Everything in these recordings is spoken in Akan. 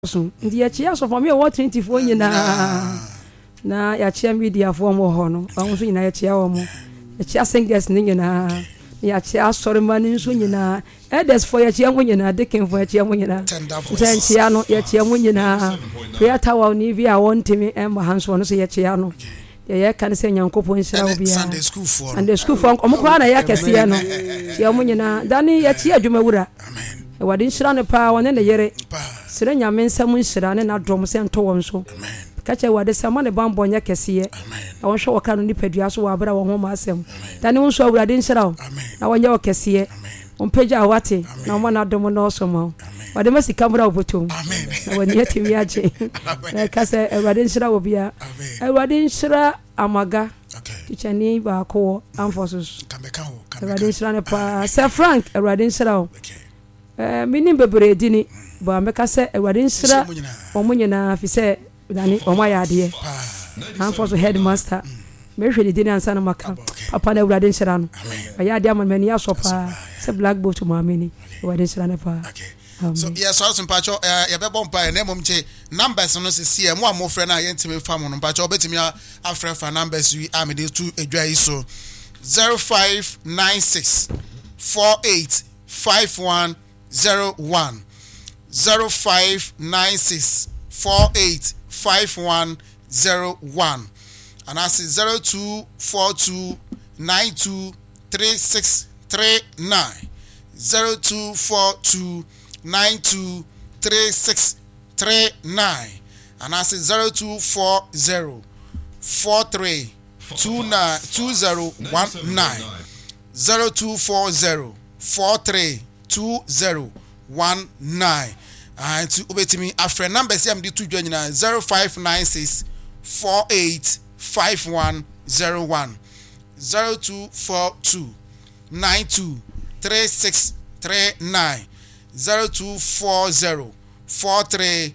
so ndi ya chia so for me what 24 nyina na ya chia media for mo ho no ahun so nyina ya chia wo mo ya chia singers ni nyina ya chia sorry man nso nyina elders for ya chia mo nyina deacon for ya chia mo nyina sen chia no ya chia mo nyina prayer tower ni via wontimi emba hanso no so ya chia no ya kan se nyankopon nhyira wo bia Sunday school for omukwa na ya kese no chia mo nyina dani ya chia adwumawura amen wadi nhyira ne pa wone ne yere sire nyame nsam nhyira ne na dom se nto won so ka che wade sama ne bambo nya kese na won hwe waka no nipadua so wa bra wo ho ma asem dani won so awurade nhyira wo na wonya wo kese on page awate na mo na dom no so ma wade masika bra wo botom na wani yetimi aje na ka se awurade nhyira wo bia awurade nhyira amaga tichani ba ko amfosus awurade nhyira ne pa Sir Frank awurade nhyira wo minim bebre dini ba meka se awurade nhyira omunyina fi se dani omaya ade amfosus headmaster mehwe dini ansa na maka papa na awurade nhyira no aya ade amani asopa se black boat ma ameni awurade nhyira ne pa. So yes, so mpacho ya be bompa na momche numbers no se sie mo amofre na yentime fam no mpacho obetimi afre fa numbers wi amede to edwa yi so 0596 485101 0596 485101 and I say 0242 923639 0242 923639 and I say 0240 43 2019 0240 43 2019 and to obetimi afre numbers am di to join 0596 485101 0242 923639 0240 43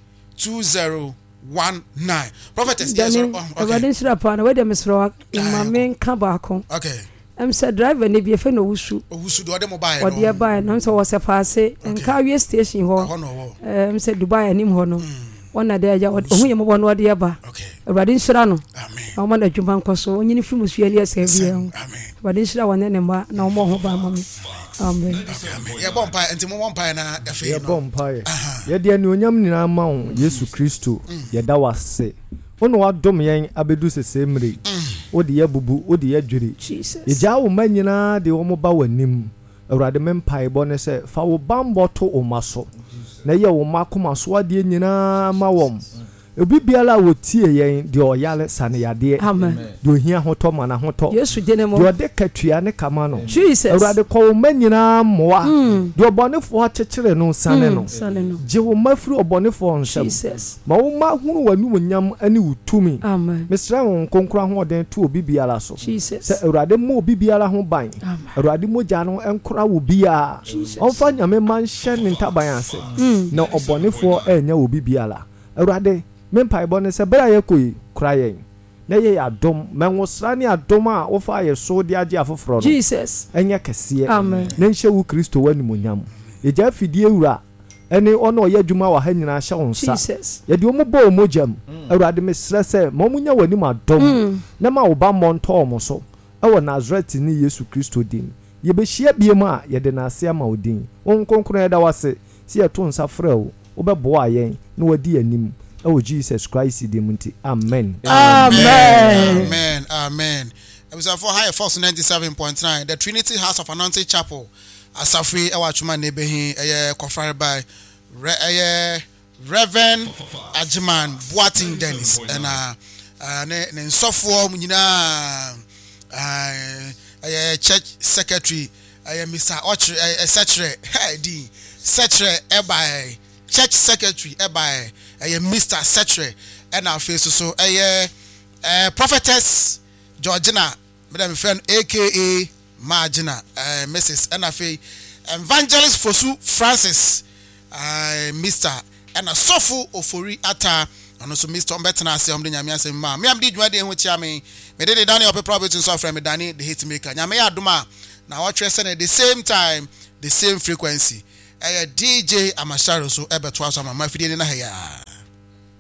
2019 prophetess yes okay shira pa na we dem sro imame ka baako okay say driver ne bi fe no wusu do de mobile no ode buy no so was paase nka we station ho say Dubai anim ho no wona de aja ohun yemo no ode ba awurade nhyira no amen awoma na dwuma nkoso onyini film suali asabia amen awurade nhyira wone ne ma na omo ho ba mami amen ye bompa enti mo bompa na afi ye bompa ye de ne onyam nyina ma wo Yesu Kristo ye da wase ono wadom yen abedu sesemre odi ye bubu odi ye dwiri eja wo manyina de wo mo ba wanim awurade mempai bo ne se fa wo bambo to o maso na ye wo makoma so ade nyina ma wom obi biala wo tie yen de oyale sane yade amen de ohia hoto ma na hoto Yesu de ne mo de ode katua ne kama no Jesus awurade ko wo manyina moa de obonefo akekere no sane no je wo mafiri obonefo nsam Jesus ma wo ma hunu wanu nyam ani wutumi amen mesra won konkra ho den to obi biala so Jesus se awurade mo obi biala ho ban awurade moja no enkora wo bia onfa nyame man hye ne ntaban ase na obonefo enya obi biala awurade mempai bone se bra ye koyi krayen na ye adom menwosra ne adom a wo fa ye so de age afoforo no Jesus enya kese amen na nhye wo Kristo wanimonyam eja fidie wura ene ono ye adwuma wa ha nyina hye wonsa Jesus ye de omo bo omojam awurade mesra se momunya wanim adom na ma wo ba monto omo so ewo Nazareth ni Yesu Kristo din ye be hia biem a ye de na ase ama odin won konkro ye da wase si ye to nsa frɛwo wo be bo ayen na wadi anim oh Jesus Christ dimunti amen amen amen it was for high force 97.9 the Trinity House of Anointing Chapel asafri awachuma nebehin kofare by Reverend Ajiman Boating Dennis and ne nsofo nyina church secretary Mr. Ochre secretary di secretary by church secretary by Mr. Secretary and our face so prophetess Georgina madam friend aka Margina Mrs. NFA evangelist Fosu Francis Mr. and a sofu ofori ata and also Mr. Ombetana say omde nyame asem ma me am di dwade hu chia me de Daniel pe prophet so friend me Dani the hit maker nyame adoma na watch the same time the same frequency DJ Amasharo so ebeto aso ama mafidie ni na ha ya